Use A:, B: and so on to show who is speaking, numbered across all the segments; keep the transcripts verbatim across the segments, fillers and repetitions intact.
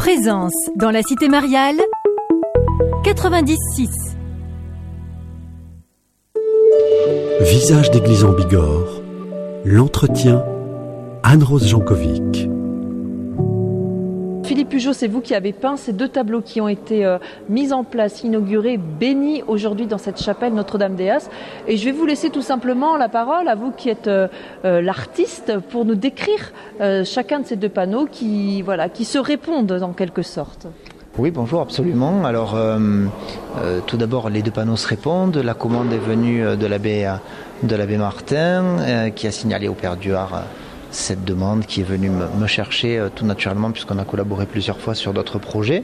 A: Présence dans la cité mariale, quatre-vingt-dix six.
B: Visage d'église en Bigorre, l'entretien, Anne-Rose Jankovic.
C: Philippe Pugeot, c'est vous qui avez peint ces deux tableaux qui ont été euh, mis en place, inaugurés, bénis aujourd'hui dans cette chapelle Notre-Dame-des-As. Et je vais vous laisser tout simplement la parole, à vous qui êtes euh, euh, l'artiste, pour nous décrire euh, chacun de ces deux panneaux qui, voilà, qui se répondent en quelque sorte.
D: Oui, bonjour, absolument. Alors, euh, euh, tout d'abord, les deux panneaux se répondent. La commande est venue de l'abbé, de l'abbé Martin, euh, qui a signalé au Père Duard euh, cette demande, qui est venue me, me chercher euh, tout naturellement, puisqu'on a collaboré plusieurs fois sur d'autres projets.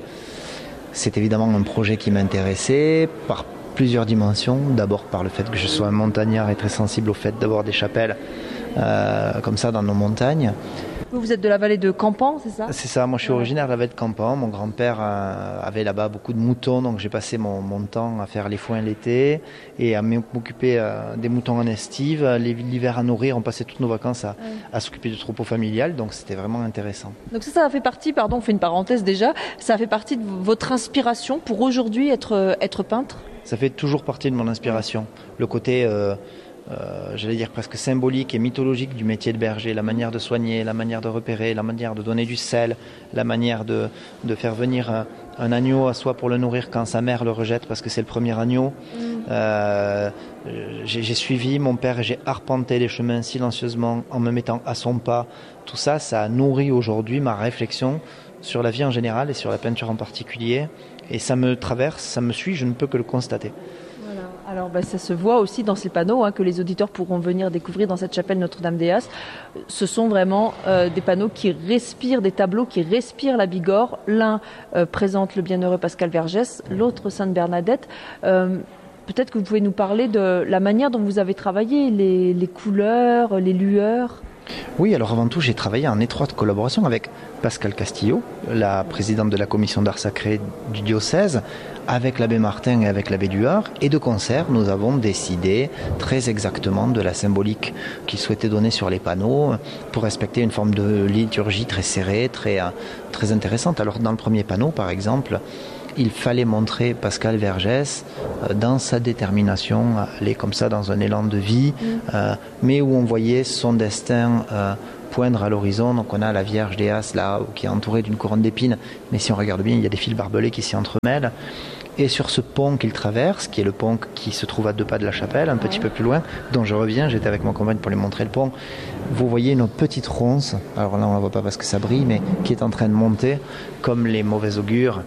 D: C'est évidemment un projet qui m'intéressait par plusieurs dimensions. D'abord par le fait que je sois un montagnard et très sensible au fait d'avoir des chapelles euh, comme ça dans nos montagnes.
C: Vous êtes de la vallée de Campan, c'est ça ?
D: C'est ça, moi je suis originaire de la vallée de Campan. Mon grand-père euh, avait là-bas beaucoup de moutons, donc j'ai passé mon, mon temps à faire les foins l'été et à m'occuper euh, des moutons en estive, l'hiver à nourrir. On passait toutes nos vacances à, ouais. à s'occuper du troupeau familial, donc c'était vraiment intéressant.
C: Donc ça, ça a fait partie, pardon, on fait une parenthèse déjà, ça a fait partie de votre inspiration pour aujourd'hui être, être peintre ?
D: Ça fait toujours partie de mon inspiration. Le côté... Euh, Euh, j'allais dire presque symbolique et mythologique du métier de berger, la manière de soigner, la manière de repérer, la manière de donner du sel, la manière de, de faire venir un, un agneau à soi pour le nourrir quand sa mère le rejette parce que c'est le premier agneau. Mmh. Euh, j'ai, j'ai suivi mon père et j'ai arpenté les chemins silencieusement en me mettant à son pas. Tout ça, ça a nourri aujourd'hui ma réflexion sur la vie en général et sur la peinture en particulier. Et ça me traverse, ça me suit, je ne peux que le constater.
C: Alors bah, ça se voit aussi dans ces panneaux hein, que les auditeurs pourront venir découvrir dans cette chapelle Notre-Dame-des-As. Ce sont vraiment euh, des panneaux qui respirent, des tableaux qui respirent la Bigorre. L'un euh, présente le bienheureux Pascal Vergès, l'autre Sainte Bernadette. Euh, peut-être que vous pouvez nous parler de la manière dont vous avez travaillé, les, les couleurs, les lueurs.
D: Oui, alors avant tout, j'ai travaillé en étroite collaboration avec Pascal Castillo, la présidente de la commission d'art sacré du diocèse, avec l'abbé Martin et avec l'abbé Duard. Et de concert, nous avons décidé très exactement de la symbolique qu'il souhaitait donner sur les panneaux pour respecter une forme de liturgie très serrée, très, très intéressante. Alors dans le premier panneau, par exemple, il fallait montrer Pascal Vergès euh, dans sa détermination à aller comme ça dans un élan de vie, euh, mais où on voyait son destin euh, poindre à l'horizon. Donc on a la Vierge des As là, qui est entourée d'une couronne d'épines, mais si on regarde bien, il y a des fils barbelés qui s'y entremêlent. Et sur ce pont qu'il traverse, qui est le pont qui se trouve à deux pas de la chapelle, un petit peu plus loin, dont je reviens, j'étais avec mon compagne pour lui montrer le pont, vous voyez une petite ronce, alors là on ne la voit pas parce que ça brille, mais qui est en train de monter, comme les mauvais augures.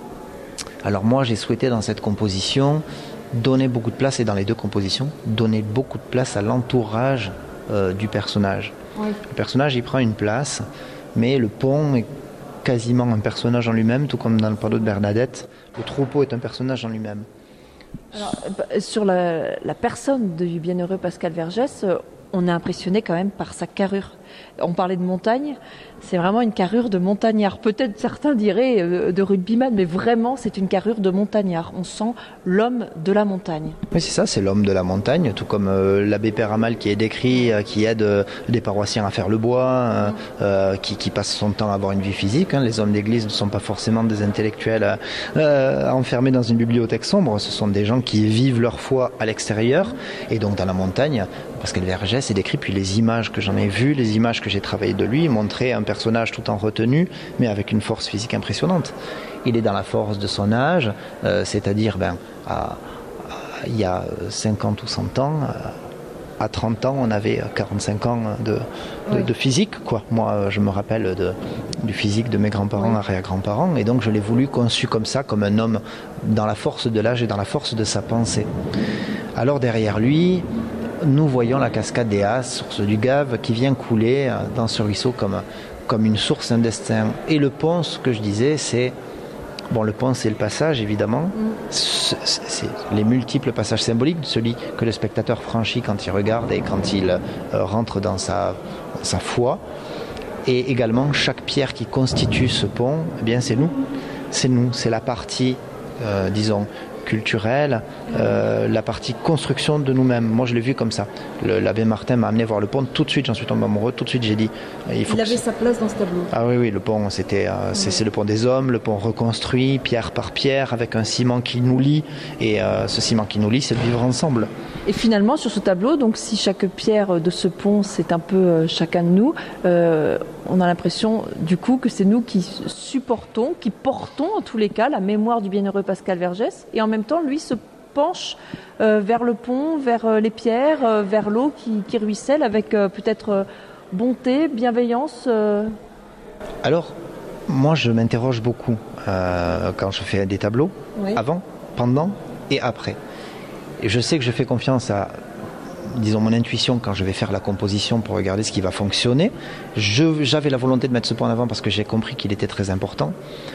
D: Alors moi j'ai souhaité dans cette composition donner beaucoup de place, et dans les deux compositions, donner beaucoup de place à l'entourage euh, du personnage. Oui. Le personnage il prend une place, mais le pont est quasiment un personnage en lui-même, tout comme dans le panneau de Bernadette, le troupeau est un personnage en lui-même.
C: Alors, sur la, la personne du bienheureux Pascal Vergès, on est impressionné quand même par sa carrure. On parlait de montagne, c'est vraiment une carrure de montagnard. Peut-être certains diraient euh, de rugbyman, mais vraiment c'est une carrure de montagnard. On sent l'homme de la montagne.
D: Oui, c'est ça, c'est l'homme de la montagne, tout comme euh, l'abbé Péramal qui est décrit, euh, qui aide euh, des paroissiens à faire le bois, euh, mmh. euh, qui, qui passe son temps à avoir une vie physique. Hein. Les hommes d'église ne sont pas forcément des intellectuels euh, enfermés dans une bibliothèque sombre, ce sont des gens qui vivent leur foi à l'extérieur, et donc dans la montagne. Pascal Vergès est décrit, puis les images que j'en ai vues, les images que j'ai travaillées de lui, montraient un personnage tout en retenue, mais avec une force physique impressionnante. Il est dans la force de son âge, euh, c'est-à-dire ben, à, à, il y a cinquante ou cent ans, à trente ans, on avait quarante-cinq ans de, de, oui. de physique. Quoi. Moi, je me rappelle de, du physique de mes grands-parents, oui. arrière-grands-parents, et donc je l'ai voulu conçu comme ça, comme un homme dans la force de l'âge et dans la force de sa pensée. Alors derrière lui, nous voyons la cascade des As, source du Gave, qui vient couler dans ce ruisseau comme, comme une source, un destin. Et le pont, ce que je disais, c'est... Bon, le pont, c'est le passage, évidemment. Mm. C'est, c'est les multiples passages symboliques, celui que le spectateur franchit quand il regarde et quand il euh, rentre dans sa, sa foi. Et également, chaque pierre qui constitue ce pont, eh bien, c'est nous. C'est nous, c'est la partie, euh, disons, culturelle, euh, la partie construction de nous-mêmes. Moi, je l'ai vu comme ça. Le, l'abbé Martin m'a amené voir le pont. Tout de suite, j'en suis tombé amoureux. Tout de suite, j'ai dit...
C: Il, faut il avait sa place dans ce tableau.
D: Ah oui, oui, le pont, c'était, euh, c'est, c'est le pont des hommes, le pont reconstruit, pierre par pierre, avec un ciment qui nous lie. Et euh, ce ciment qui nous lie, c'est de vivre ensemble.
C: Et finalement, sur ce tableau, donc si chaque pierre de ce pont, c'est un peu euh, chacun de nous, euh, on a l'impression, du coup, que c'est nous qui supportons, qui portons, en tous les cas, la mémoire du bienheureux Pascal Vergès. Et en même temps, lui se penche euh, vers le pont, vers euh, les pierres, euh, vers l'eau qui, qui ruisselle, avec euh, peut-être euh, bonté, bienveillance. Euh...
D: Alors, moi, je m'interroge beaucoup euh, quand je fais des tableaux, oui. Avant, pendant et après. Et je sais que je fais confiance à, disons, mon intuition quand je vais faire la composition pour regarder ce qui va fonctionner. Je, j'avais la volonté de mettre ce point en avant parce que j'ai compris qu'il était très important.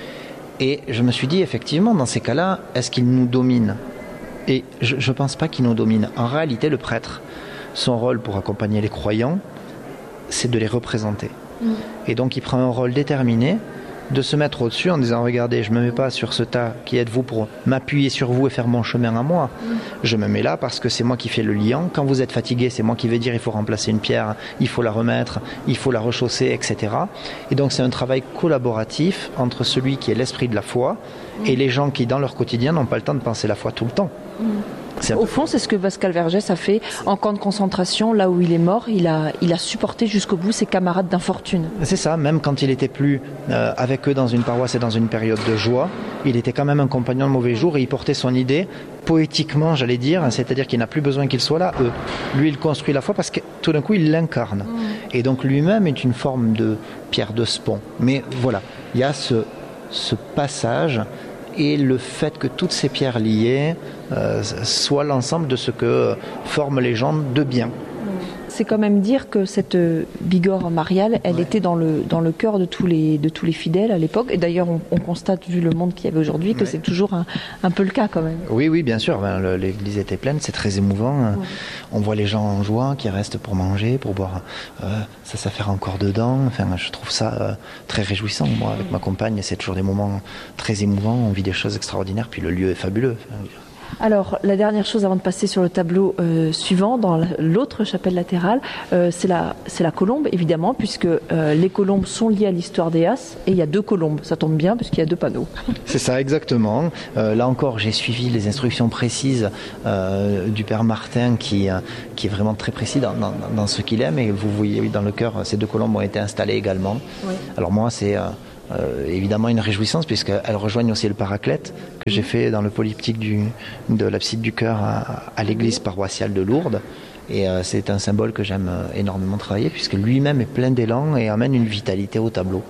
D: Et je me suis dit, effectivement, dans ces cas-là, est-ce qu'il nous domine ? Et je ne pense pas qu'il nous domine. En réalité, le prêtre, son rôle pour accompagner les croyants, c'est de les représenter. Mmh. Et donc, il prend un rôle déterminé de se mettre au-dessus en disant, regardez, je ne me mets pas sur ce tas, qui êtes-vous pour m'appuyer sur vous et faire mon chemin à moi. Mmh. Je me mets là parce que c'est moi qui fais le liant. Quand vous êtes fatigué, c'est moi qui vais dire, il faut remplacer une pierre, il faut la remettre, il faut la rechausser, et cetera. Et donc c'est un travail collaboratif entre celui qui est l'esprit de la foi mmh. et les gens qui, dans leur quotidien, n'ont pas le temps de penser la foi tout le temps. Mmh.
C: Au fond, c'est ce que Pascal Vergès a fait en camp de concentration, là où il est mort. Il a, il a supporté jusqu'au bout ses camarades d'infortune.
D: C'est ça, même quand il n'était plus euh, avec eux dans une paroisse et dans une période de joie, il était quand même un compagnon de mauvais jours et il portait son idée poétiquement, j'allais dire, c'est-à-dire qu'il n'a plus besoin qu'ils soient là, eux. Lui, il construit la foi parce que tout d'un coup, il l'incarne. Mmh. Et donc lui-même est une forme de pierre de spon. Mais voilà, il y a ce, ce passage... et le fait que toutes ces pierres liées euh, soient l'ensemble de ce que forment les gens de bien.
C: C'est quand même dire que cette Bigorre mariale, elle ouais. était dans le, dans le cœur de tous, les, de tous les fidèles à l'époque. Et d'ailleurs, on, on constate, vu le monde qu'il y avait aujourd'hui, que ouais. c'est toujours un, un peu le cas quand même.
D: Oui, oui, bien sûr. Ben, le, l'église était pleine, c'est très émouvant. Ouais. On voit les gens en joie qui restent pour manger, pour boire. Euh, ça s'affaire encore dedans. Enfin, je trouve ça euh, très réjouissant. Moi, avec ma compagne, c'est toujours des moments très émouvants. On vit des choses extraordinaires. Puis le lieu est fabuleux. Enfin,
C: alors, la dernière chose avant de passer sur le tableau euh, suivant, dans l'autre chapelle latérale, euh, c'est, la, c'est la colombe, évidemment, puisque euh, les colombes sont liées à l'histoire d'Éas, et il y a deux colombes, ça tombe bien, puisqu'il y a deux panneaux.
D: C'est ça, exactement. Euh, là encore, j'ai suivi les instructions précises euh, du Père Martin, qui, euh, qui est vraiment très précis dans, dans, dans ce qu'il aime, et vous voyez dans le chœur, ces deux colombes ont été installées également. Oui. Alors moi, c'est... Euh, Euh, évidemment une réjouissance puisqu'elles rejoignent aussi le paraclète que j'ai fait dans le polyptyque du, de l'abside du chœur à, à l'église paroissiale de Lourdes et euh, c'est un symbole que j'aime énormément travailler puisque lui-même est plein d'élan et amène une vitalité au tableau.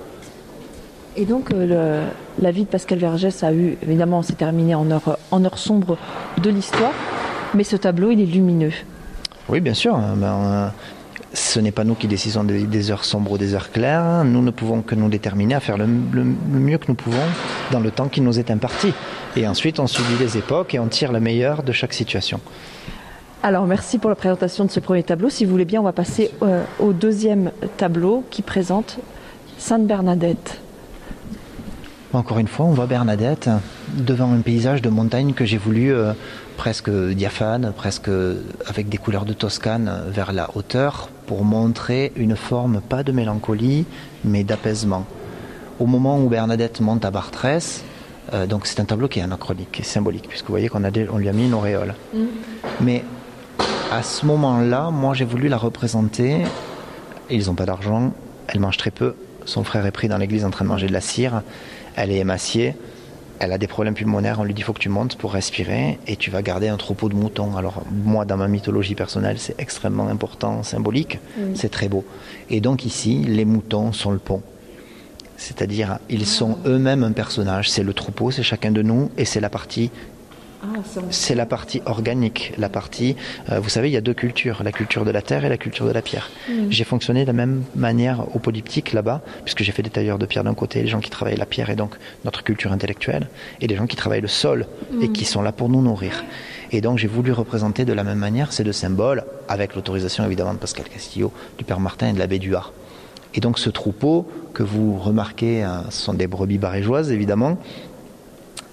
C: Et donc euh, le, la vie de Pascal Vergès a eu, évidemment c'est terminé en heure, en heure sombre de l'histoire, mais ce tableau il est lumineux.
D: Oui bien sûr, ben, euh, ce n'est pas nous qui décidons des, des heures sombres ou des heures claires. Nous ne pouvons que nous déterminer à faire le, le, le mieux que nous pouvons dans le temps qui nous est imparti. Et ensuite, on subit les époques et on tire le meilleur de chaque situation.
C: Alors, merci pour la présentation de ce premier tableau. Si vous voulez bien, on va passer euh, au deuxième tableau qui présente Sainte Bernadette.
D: Encore une fois, on voit Bernadette devant un paysage de montagne que j'ai voulu euh, presque diaphane, presque avec des couleurs de Toscane vers la hauteur pour montrer une forme, pas de mélancolie, mais d'apaisement. Au moment où Bernadette monte à Bartrès, euh, donc c'est un tableau qui est anachronique, qui est symbolique, puisque vous voyez qu'on a des, on lui a mis une auréole. Mm. Mais à ce moment-là, moi j'ai voulu la représenter, ils n'ont pas d'argent, elle mange très peu, son frère est pris dans l'église en train de manger de la cire, elle est émaciée, elle a des problèmes pulmonaires, on lui dit il faut que tu montes pour respirer et tu vas garder un troupeau de moutons. Alors moi dans ma mythologie personnelle c'est extrêmement important, symbolique, mmh. c'est très beau. Et donc ici les moutons sont le pont. C'est-à-dire ils sont eux-mêmes un personnage, c'est le troupeau, c'est chacun de nous et c'est la partie Ah, c'est la partie organique, la partie, euh, vous savez, il y a deux cultures, la culture de la terre et la culture de la pierre. Mmh. J'ai fonctionné de la même manière au polyptyque là-bas, puisque j'ai fait des tailleurs de pierre d'un côté, les gens qui travaillent la pierre et donc notre culture intellectuelle, et les gens qui travaillent le sol mmh. et qui sont là pour nous nourrir. Et donc j'ai voulu représenter de la même manière ces deux symboles, avec l'autorisation évidemment de Pascal Castillo, du Père Martin et de l'abbé Duhart. Et donc ce troupeau que vous remarquez, hein, ce sont des brebis barégeoises évidemment.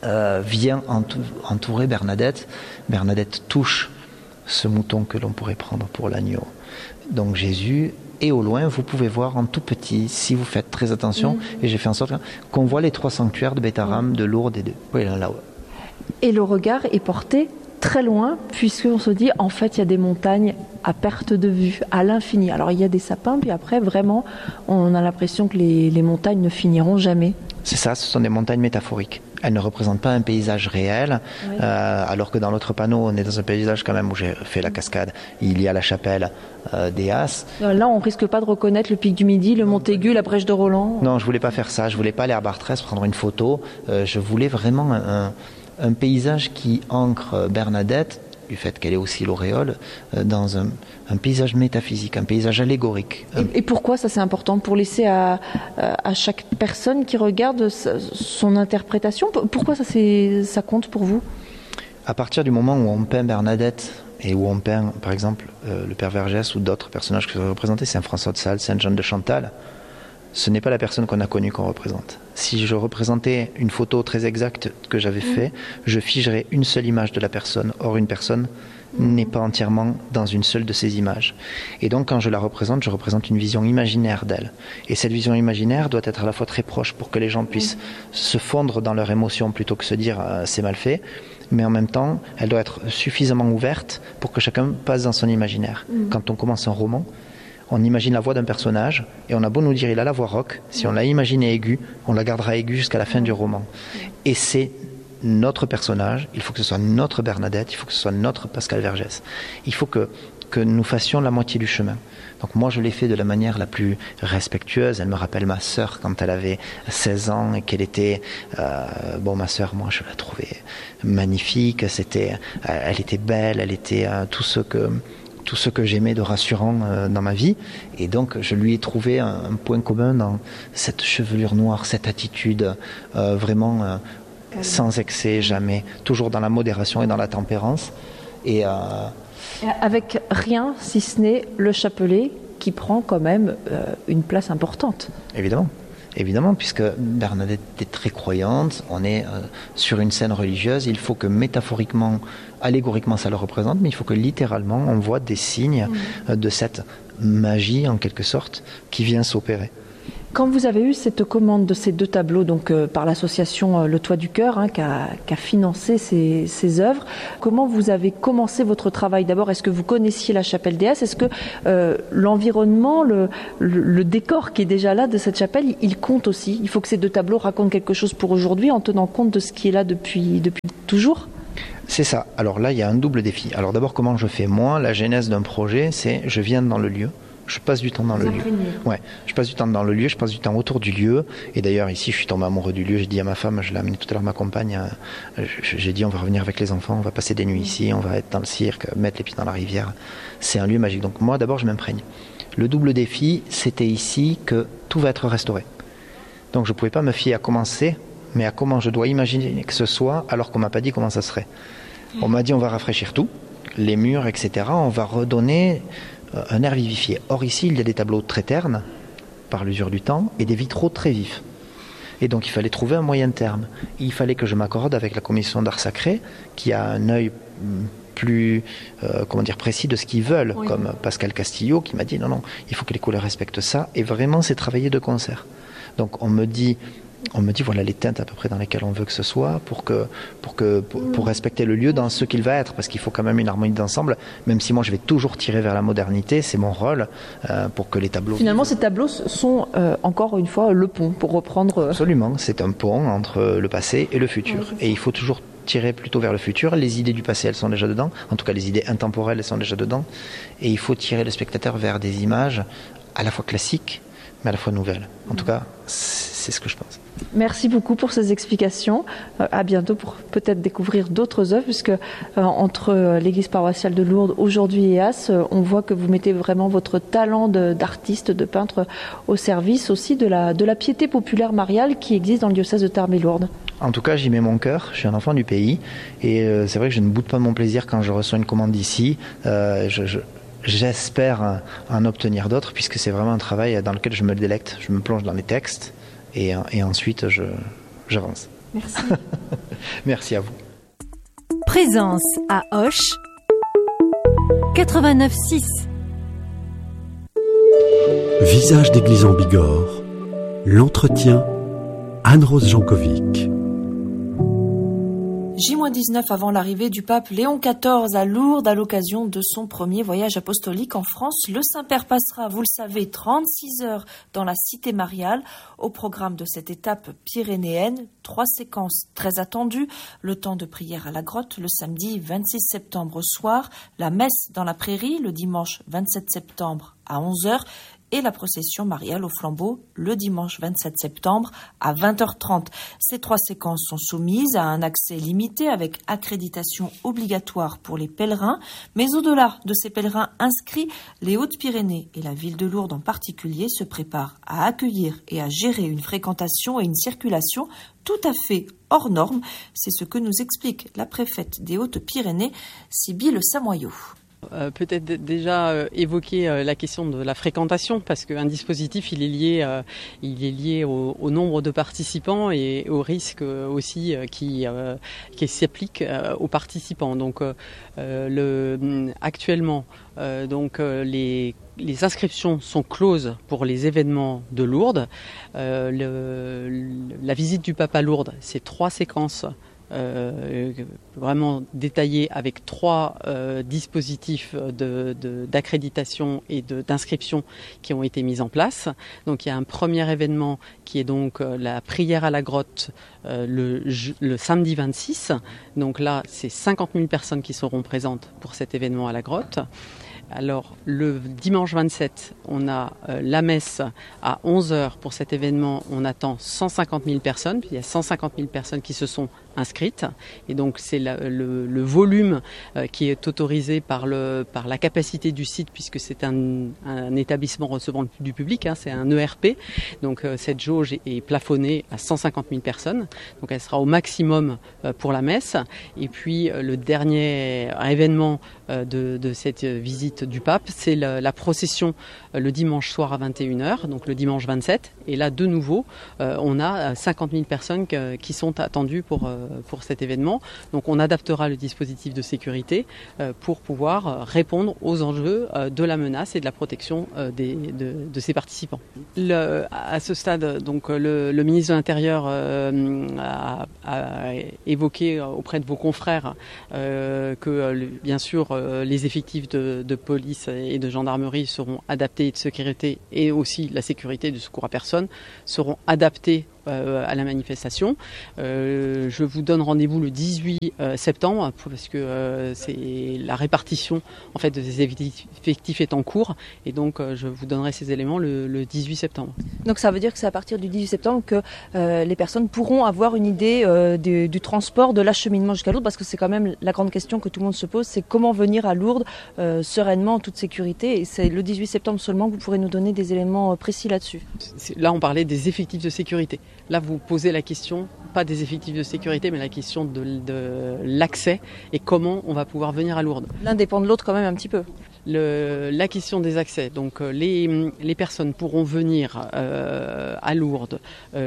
D: euh, vient entourer Bernadette. Bernadette touche ce mouton que l'on pourrait prendre pour l'agneau. Donc Jésus, et au loin, vous pouvez voir en tout petit, si vous faites très attention, mmh. et j'ai fait en sorte qu'on voit les trois sanctuaires de Bétharam, de Lourdes et de... Oui, là, là, ouais.
C: Et le regard est porté très loin, puisqu'on se dit, en fait, il y a des montagnes à perte de vue, à l'infini. Alors, il y a des sapins, puis après, vraiment, on a l'impression que les, les montagnes ne finiront jamais.
D: C'est ça, ce sont des montagnes métaphoriques. Elles ne représentent pas un paysage réel, oui. euh, alors que dans l'autre panneau, on est dans un paysage quand même où j'ai fait la cascade. Il y a la chapelle euh, d'Éas.
C: Là, on risque pas de reconnaître le pic du Midi, le Montaigu, la brèche de Roland.
D: Non, je voulais pas faire ça. Je voulais pas aller à Bartrès prendre une photo. Euh, je voulais vraiment un, un paysage qui ancre Bernadette, du fait qu'elle est aussi l'auréole, euh, dans un, un paysage métaphysique, un paysage allégorique.
C: Et, et pourquoi ça c'est important? Pour laisser à, à chaque personne qui regarde sa, son interprétation? Pourquoi ça, c'est, ça compte pour vous?
D: À partir du moment où on peint Bernadette et où on peint, par exemple, euh, le Père Vergès ou d'autres personnages qui sont représentés, Saint François de Sales, Sainte Jeanne de Chantal, ce n'est pas la personne qu'on a connue qu'on représente. Si je représentais une photo très exacte que j'avais mmh. fait, je figerais une seule image de la personne. Or, une personne mmh. n'est pas entièrement dans une seule de ces images. Et donc, quand je la représente, je représente une vision imaginaire d'elle. Et cette vision imaginaire doit être à la fois très proche pour que les gens puissent mmh. se fondre dans leur émotion plutôt que se dire euh, c'est mal fait. Mais en même temps, elle doit être suffisamment ouverte pour que chacun passe dans son imaginaire. Mmh. Quand on commence un roman, on imagine la voix d'un personnage et on a beau nous dire il a la voix rauque, si on l'a imaginé aiguë, on la gardera aiguë jusqu'à la fin du roman. Et c'est notre personnage, il faut que ce soit notre Bernadette, il faut que ce soit notre Pascal Vergès. Il faut que, que nous fassions la moitié du chemin. Donc moi je l'ai fait de la manière la plus respectueuse. Elle me rappelle ma sœur quand elle avait seize ans et qu'elle était... Euh, bon, ma sœur, moi je la trouvais magnifique, c'était, euh, elle était belle, elle était euh, tout ce que... tout ce que j'aimais de rassurant euh, dans ma vie, et donc je lui ai trouvé un, un point commun dans cette chevelure noire, cette attitude euh, vraiment euh, sans excès, jamais, toujours dans la modération et dans la tempérance, et euh...
C: avec rien si ce n'est le chapelet qui prend quand même euh, une place importante.
D: Évidemment. Évidemment, puisque Bernadette est très croyante, on est euh, sur une scène religieuse, il faut que métaphoriquement, allégoriquement ça le représente, mais il faut que littéralement on voit des signes mmh. euh, de cette magie en quelque sorte qui vient s'opérer.
C: Quand vous avez eu cette commande de ces deux tableaux, donc euh, par l'association euh, Le Toit du Cœur, hein, qui, a, qui a financé ces, ces œuvres, comment vous avez commencé votre travail? D'abord, est-ce que vous connaissiez la chapelle d'Éas? Est-ce que euh, l'environnement, le, le, le décor qui est déjà là de cette chapelle, il, il compte aussi? Il faut que ces deux tableaux racontent quelque chose pour aujourd'hui en tenant compte de ce qui est là depuis, depuis toujours?
D: C'est ça. Alors là, il y a un double défi. Alors d'abord, comment je fais? Moi, la genèse d'un projet, c'est je viens dans le lieu. Je passe du temps dans le lieu. Ouais, je passe du temps dans le lieu, je passe du temps autour du lieu. Et d'ailleurs, ici, je suis tombé amoureux du lieu. J'ai dit à ma femme, je l'ai amené tout à l'heure, ma compagne, j'ai dit, on va revenir avec les enfants, on va passer des nuits ici, on va être dans le cirque, mettre les pieds dans la rivière. C'est un lieu magique. Donc moi, d'abord, je m'imprègne. Le double défi, c'était ici que tout va être restauré. Donc je ne pouvais pas me fier à commencer, mais à comment je dois imaginer que ce soit, alors qu'on ne m'a pas dit comment ça serait. On m'a dit, on va rafraîchir tout, les murs, et cetera. On va redonner un air vivifié. Or ici, il y a des tableaux très ternes, par l'usure du temps, et des vitraux très vifs. Et donc il fallait trouver un moyen terme. Il fallait que je m'accorde avec la commission d'art sacré, qui a un œil plus euh, comment dire, précis de ce qu'ils veulent, oui. Comme Pascal Castillo, qui m'a dit non, non, il faut que les couleurs respectent ça, et vraiment c'est travailler de concert. Donc on me dit... On me dit voilà les teintes à peu près dans lesquelles on veut que ce soit pour que pour que pour, pour respecter le lieu dans ce qu'il va être, parce qu'il faut quand même une harmonie d'ensemble, même si moi je vais toujours tirer vers la modernité, c'est mon rôle euh, pour que les tableaux
C: finalement vivent. Ces tableaux sont euh, encore une fois le pont pour reprendre.
D: Absolument, c'est un pont entre le passé et le futur, oui, et il faut toujours tirer plutôt vers le futur. Les idées du passé, elles sont déjà dedans, en tout cas les idées intemporelles, elles sont déjà dedans, et il faut tirer le spectateur vers des images à la fois classiques mais à la fois nouvelles. En mmh. tout cas, c'est ce que je pense.
C: Merci beaucoup pour ces explications. Euh, à bientôt pour peut-être découvrir d'autres œuvres, puisque euh, entre l'église paroissiale de Lourdes aujourd'hui et Éas, euh, on voit que vous mettez vraiment votre talent de, d'artiste, de peintre au service aussi de la, de la piété populaire mariale qui existe dans le diocèse de Tarbes et Lourdes.
D: En tout cas, j'y mets mon cœur. Je suis un enfant du pays et euh, c'est vrai que je ne boude pas mon plaisir quand je reçois une commande ici. Euh, je, je... J'espère en obtenir d'autres, puisque c'est vraiment un travail dans lequel je me délecte. Je me plonge dans les textes et, et ensuite je, j'avance.
C: Merci.
D: Merci à vous.
A: Présence à Auch quatre-vingt-neuf six.
B: Visage d'église en Bigorre. L'entretien, Anne-Rose Jankovic.
E: J dix-neuf avant l'arrivée du pape Léon quatorze à Lourdes à l'occasion de son premier voyage apostolique en France. Le Saint-Père passera, vous le savez, trente-six heures dans la cité mariale. Au programme de cette étape pyrénéenne, trois séquences très attendues. Le temps de prière à la grotte le samedi vingt-six septembre au soir, la messe dans la prairie le dimanche vingt-sept septembre à onze heures et la procession mariale au flambeau le dimanche vingt-sept septembre à vingt heures trente. Ces trois séquences sont soumises à un accès limité avec accréditation obligatoire pour les pèlerins. Mais au-delà de ces pèlerins inscrits, les Hautes-Pyrénées et la ville de Lourdes en particulier se préparent à accueillir et à gérer une fréquentation et une circulation tout à fait hors normes. C'est ce que nous explique la préfète des Hautes-Pyrénées, Sybille Samoyau.
F: Euh, peut-être d- déjà euh, évoquer euh, la question de la fréquentation, parce qu'un dispositif il est lié, euh, il est lié au, au nombre de participants et au risque euh, aussi euh, qui, euh, qui s'applique euh, aux participants. Donc euh, le, actuellement, euh, donc euh, les Les inscriptions sont closes pour les événements de Lourdes. Euh, le, la visite du pape à Lourdes, c'est trois séquences euh, vraiment détaillées avec trois euh, dispositifs de, de, d'accréditation et de, d'inscription qui ont été mis en place. Donc il y a un premier événement qui est donc euh, la prière à la grotte euh, le, le samedi vingt-six. Donc là, c'est cinquante mille personnes qui seront présentes pour cet événement à la grotte. Alors, le dimanche vingt-sept, on a euh, la messe à onze heures pour cet événement. On attend cent cinquante mille personnes. Puis il y a cent cinquante mille personnes qui se sont inscrites. Et donc, c'est la, le, le volume euh, qui est autorisé par, le, par la capacité du site, puisque c'est un, un établissement recevant du public. Hein, c'est un E R P. Donc, euh, cette jauge est, est plafonnée à cent cinquante mille personnes. Donc, elle sera au maximum euh, pour la messe. Et puis, euh, le dernier événement euh, de, de cette visite du pape, c'est la, la procession euh, le dimanche soir à vingt et une heures, donc le dimanche vingt-sept. Et là, de nouveau, euh, on a cinquante mille personnes que, qui sont attendues pour, euh, pour cet événement. Donc on adaptera le dispositif de sécurité euh, pour pouvoir euh, répondre aux enjeux euh, de la menace et de la protection euh, des, de, de ces participants. Le, à ce stade, donc, le, le ministre de l'Intérieur euh, a, a évoqué auprès de vos confrères euh, que, bien sûr, euh, les effectifs de, de police et de gendarmerie seront adaptés, et de sécurité et aussi la sécurité du secours à personne seront adaptés euh, à la manifestation. Euh, je vous donne rendez-vous le dix-huit septembre parce que euh, c'est la répartition en fait de ces effectifs est en cours et donc euh, je vous donnerai ces éléments le, le dix-huit septembre.
C: Donc ça veut dire que c'est à partir du dix-huit septembre que euh, les personnes pourront avoir une idée euh, du, du transport, de l'acheminement jusqu'à Lourdes, parce que c'est quand même la grande question que tout le monde se pose, c'est comment venir à Lourdes euh, sereinement, en toute sécurité, et c'est le dix-huit septembre seulement que vous pourrez nous donner des éléments précis là-dessus.
F: Là on parlait des effectifs de sécurité. Là vous posez la question, pas des effectifs de sécurité, mais la question de, de l'accès et comment on va pouvoir venir à Lourdes.
C: L'un dépend de l'autre quand même un petit peu.
F: Le, la question des accès, donc les, les personnes pourront venir euh, à Lourdes,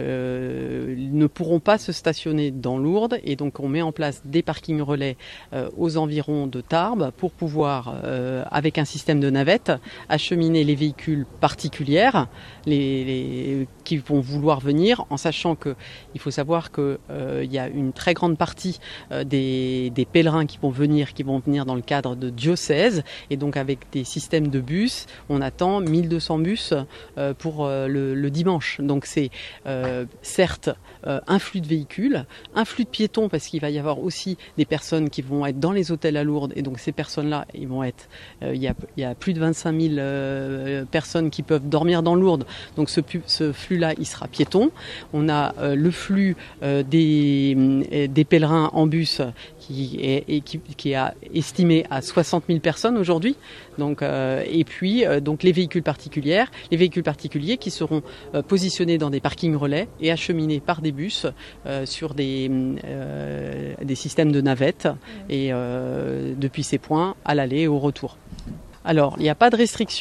F: euh, ne pourront pas se stationner dans Lourdes et donc on met en place des parkings relais euh, aux environs de Tarbes pour pouvoir, euh, avec un système de navettes, acheminer les véhicules particulières les, les, qui vont vouloir venir, en sachant que il faut savoir qu'il euh, y a une très grande partie euh, des, des pèlerins qui vont venir, qui vont venir dans le cadre de diocèses et donc avec Avec des systèmes de bus, on attend mille deux cents bus euh, pour euh, le, le dimanche. Donc c'est euh, certes euh, un flux de véhicules, un flux de piétons parce qu'il va y avoir aussi des personnes qui vont être dans les hôtels à Lourdes et donc ces personnes-là, ils vont être, euh, il y a, il y a plus de vingt-cinq mille euh, personnes qui peuvent dormir dans Lourdes. Donc ce, ce flux-là, il sera piéton. On a euh, le flux euh, des, des pèlerins en bus qui est, et qui, qui est estimé à soixante mille personnes aujourd'hui. Donc, euh, et puis euh, donc les véhicules particuliers, les véhicules particuliers qui seront euh, positionnés dans des parkings relais et acheminés par des bus euh, sur des, euh, des systèmes de navettes et euh, depuis ces points à l'aller et au retour. Alors, il n'y a pas de restriction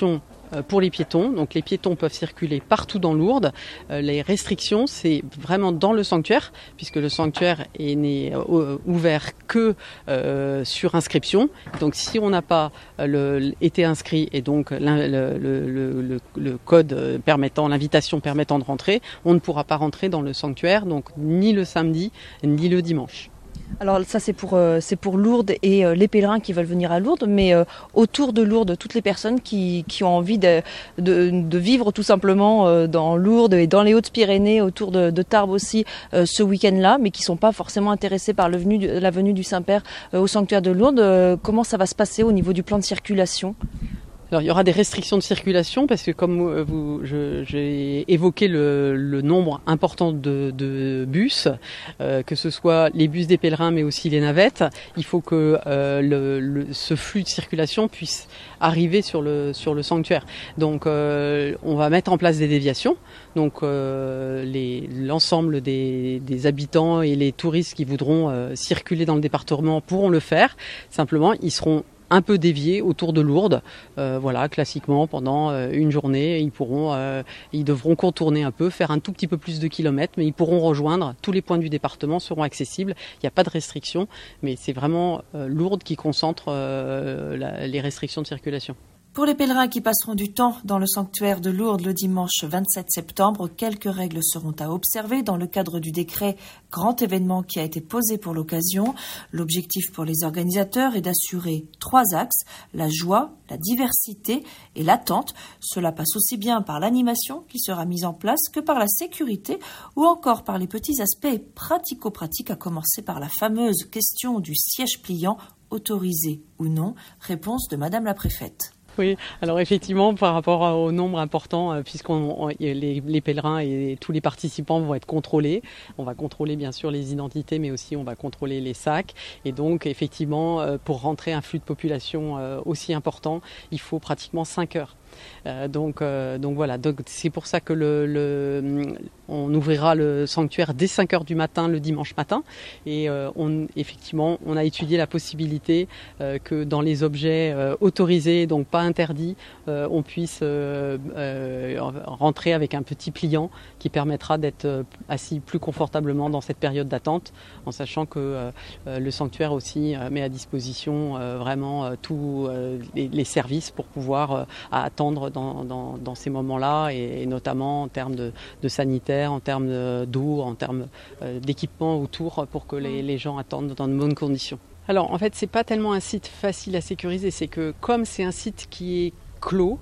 F: pour les piétons. Donc les piétons peuvent circuler partout dans Lourdes. Les restrictions, c'est vraiment dans le sanctuaire, puisque le sanctuaire est né, euh, ouvert que euh, sur inscription. Donc si on n'a pas le, été inscrit et donc le, le, le, le, le code permettant, l'invitation permettant de rentrer, on ne pourra pas rentrer dans le sanctuaire, donc ni le samedi ni le dimanche.
C: Alors ça c'est pour, euh, c'est pour Lourdes et euh, les pèlerins qui veulent venir à Lourdes, mais euh, autour de Lourdes, toutes les personnes qui, qui ont envie de, de, de vivre tout simplement euh, dans Lourdes et dans les Hautes-Pyrénées, autour de, de Tarbes aussi euh, ce week-end-là, mais qui ne sont pas forcément intéressés par le venu, la venue du Saint-Père euh, au sanctuaire de Lourdes. Euh, comment ça va se passer au niveau du plan de circulation ?
F: Alors il y aura des restrictions de circulation parce que comme vous, je, j'ai évoqué le, le nombre important de, de bus, euh, que ce soit les bus des pèlerins mais aussi les navettes, il faut que euh, le, le, ce flux de circulation puisse arriver sur le, sur le sanctuaire. Donc euh, on va mettre en place des déviations. Donc euh, les, l'ensemble des, des habitants et les touristes qui voudront euh, circuler dans le département pourront le faire. Simplement, ils seront un peu déviés autour de Lourdes, euh, voilà, classiquement pendant euh, une journée, ils pourront, euh, ils devront contourner un peu, faire un tout petit peu plus de kilomètres, mais ils pourront rejoindre tous les points du département, seront accessibles. Il n'y a pas de restrictions, mais c'est vraiment euh, Lourdes qui concentre euh, la, les restrictions de circulation.
E: Pour les pèlerins qui passeront du temps dans le sanctuaire de Lourdes le dimanche vingt-sept septembre, quelques règles seront à observer dans le cadre du décret grand événement qui a été posé pour l'occasion. L'objectif pour les organisateurs est d'assurer trois axes, la joie, la diversité et l'attente. Cela passe aussi bien par l'animation qui sera mise en place que par la sécurité ou encore par les petits aspects pratico-pratiques, à commencer par la fameuse question du siège pliant, autorisé ou non. Réponse de Madame la Préfète.
F: Oui, alors effectivement, par rapport au nombre important, euh, puisqu'on on, les, les pèlerins et tous les participants vont être contrôlés, on va contrôler bien sûr les identités, mais aussi on va contrôler les sacs. Et donc effectivement, euh, pour rentrer un flux de population euh, aussi important, il faut pratiquement cinq heures. Euh, donc, euh, donc voilà, donc c'est pour ça que le, le, on ouvrira le sanctuaire dès cinq heures du matin le dimanche matin et euh, on, effectivement on a étudié la possibilité euh, que dans les objets euh, autorisés, donc pas interdits, euh, on puisse euh, euh, rentrer avec un petit pliant qui permettra d'être assis plus confortablement dans cette période d'attente, en sachant que euh, le sanctuaire aussi euh, met à disposition euh, vraiment euh, tous euh, les, les services pour pouvoir euh, attendre Dans, dans, dans ces moments-là et, et notamment en termes de, de sanitaire, en termes de, d'eau, en termes euh, d'équipement autour pour que les, les gens attendent dans de bonnes conditions. Alors en fait, c'est pas tellement un site facile à sécuriser, c'est que comme c'est un site qui est clos,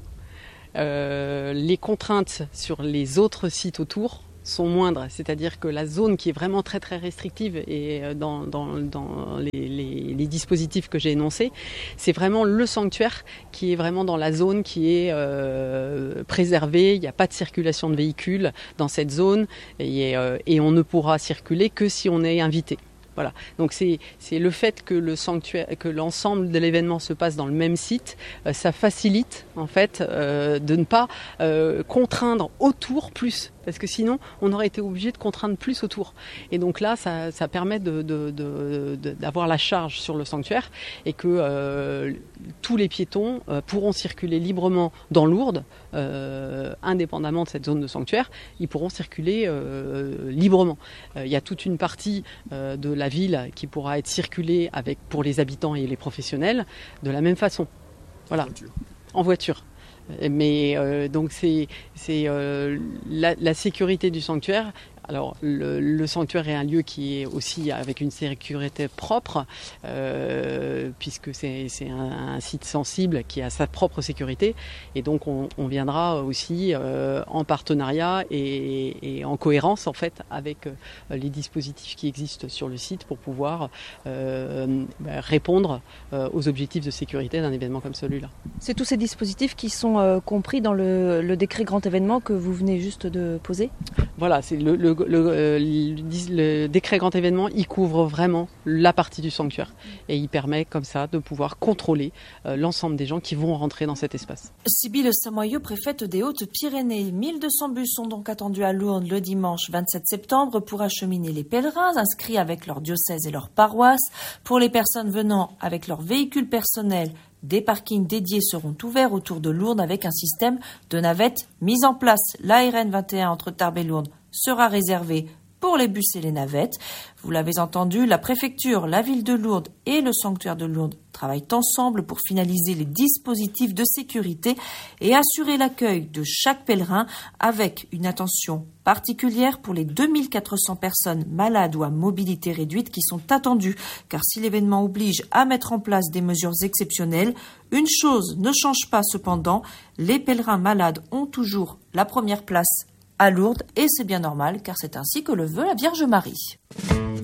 F: euh, les contraintes sur les autres sites autour sont moindres, c'est-à-dire que la zone qui est vraiment très très restrictive et dans, dans, dans les, les, les dispositifs que j'ai énoncés, c'est vraiment le sanctuaire qui est vraiment dans la zone qui est euh, préservée. Il n'y a pas de circulation de véhicules dans cette zone et, euh, et on ne pourra circuler que si on est invité. Voilà. Donc c'est, c'est le fait que le sanctuaire, que l'ensemble de l'événement se passe dans le même site, euh, ça facilite en fait euh, de ne pas euh, contraindre autour plus. Parce que sinon, on aurait été obligé de contraindre plus autour. Et donc là, ça, ça permet de, de, de, de, d'avoir la charge sur le sanctuaire et que euh, tous les piétons euh, pourront circuler librement dans Lourdes, euh, indépendamment de cette zone de sanctuaire. Ils pourront circuler euh, librement. Euh, il y a toute une partie euh, de la ville qui pourra être circulée avec, pour les habitants et les professionnels de la même façon. Voilà. En voiture. En voiture. Mais euh, donc c'est, c'est euh, la, la sécurité du sanctuaire. Alors le, le sanctuaire est un lieu qui est aussi avec une sécurité propre, euh, puisque c'est, c'est un, un site sensible qui a sa propre sécurité. Et donc on, on viendra aussi euh, en partenariat et, et en cohérence en fait avec euh, les dispositifs qui existent sur le site pour pouvoir euh, bah, répondre euh, aux objectifs de sécurité d'un événement comme celui-là.
C: C'est tous ces dispositifs qui sont euh, compris dans le, le décret grand événement que vous venez juste de poser ?
F: Voilà, c'est le, le Le, le, le décret grand événement, il couvre vraiment la partie du sanctuaire et il permet comme ça de pouvoir contrôler euh, l'ensemble des gens qui vont rentrer dans cet espace.
E: Sybille Samoyeux, préfète des Hautes-Pyrénées. mille deux cents bus sont donc attendus à Lourdes le dimanche vingt-sept septembre pour acheminer les pèlerins inscrits avec leur diocèse et leur paroisse. Pour les personnes venant avec leur véhicule personnel, Des parkings dédiés seront ouverts autour de Lourdes avec un système de navettes mis en place. L'A R N vingt et un entre Tarbes et Lourdes sera réservé pour les bus et les navettes. Vous l'avez entendu, la préfecture, la ville de Lourdes et le sanctuaire de Lourdes travaillent ensemble pour finaliser les dispositifs de sécurité et assurer l'accueil de chaque pèlerin avec une attention particulière pour les deux mille quatre cents personnes malades ou à mobilité réduite qui sont attendues. Car si l'événement oblige à mettre en place des mesures exceptionnelles, une chose ne change pas cependant, les pèlerins malades ont toujours la première place à Lourdes, et c'est bien normal car c'est ainsi que le veut la Vierge Marie.